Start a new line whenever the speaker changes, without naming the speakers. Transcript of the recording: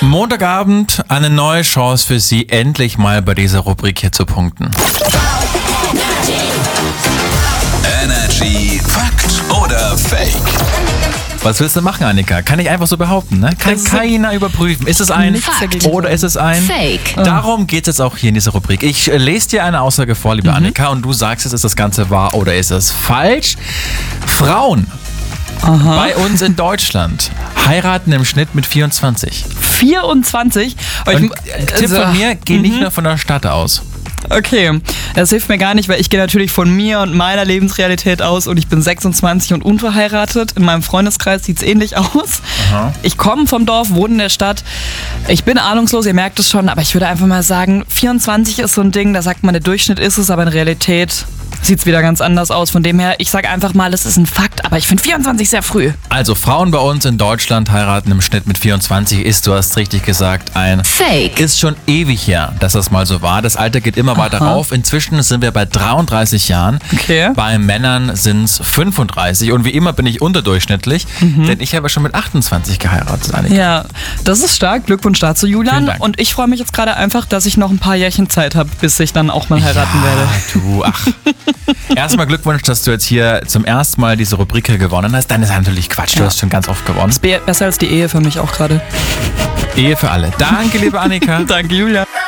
Montagabend, eine neue Chance für Sie, endlich mal bei dieser Rubrik hier zu punkten.
Energy Fakt oder Fake?
Was willst du machen, Annika? Kann ich einfach so behaupten, ne? Kann keiner überprüfen. Ist es ein
Fakt
oder ist es ein
Fake?
Darum geht es jetzt auch hier in dieser Rubrik. Ich lese dir eine Aussage vor, liebe Annika, und du sagst jetzt, ist das Ganze wahr oder ist es falsch? Frauen bei uns in Deutschland heiraten im Schnitt mit 24.
24?
Und Tipp von mir, geh nicht nur von der Stadt aus.
Okay, das hilft mir gar nicht, weil ich gehe natürlich von mir und meiner Lebensrealität aus und ich bin 26 und unverheiratet. In meinem Freundeskreis sieht es ähnlich aus.
Aha.
Ich komme vom Dorf, wohne in der Stadt. Ich bin ahnungslos, ihr merkt es schon, aber ich würde einfach mal sagen, 24 ist so ein Ding, da sagt man, der Durchschnitt ist es, aber in Realität sieht es wieder ganz anders aus. Von dem her, ich sage einfach mal, es ist ein Fakt, aber ich finde 24 sehr früh.
Also Frauen bei uns in Deutschland heiraten im Schnitt mit 24 ist, du hast richtig gesagt, ein
Fake.
Ist schon ewig her, dass das mal so war. Das Alter geht immer weiter rauf. Inzwischen sind wir bei 33 Jahren.
Okay.
Bei Männern sind es 35. Und wie immer bin ich unterdurchschnittlich, denn ich habe schon mit 28 geheiratet, Annika.
Ja, das ist stark. Glückwunsch dazu,
Vielen
Julian.
Dank.
Und ich freue mich jetzt gerade einfach, dass ich noch ein paar Jährchen Zeit habe, bis ich dann auch mal heiraten werde.
Du, ach. Erstmal Glückwunsch, dass du jetzt hier zum ersten Mal diese Rubrik hier gewonnen hast. Dann ist natürlich Quatsch, du hast schon ganz oft gewonnen.
Besser als die Ehe für mich auch gerade.
Ehe für alle. Danke, liebe Annika.
Danke, Julian.